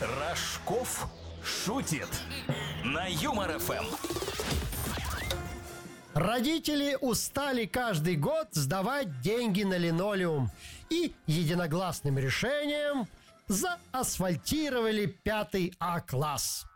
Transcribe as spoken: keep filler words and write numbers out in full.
Рожков шутит на Юмор эф эм. Родители устали каждый год сдавать деньги на линолеум и единогласным решением заасфальтировали пятый А-класс.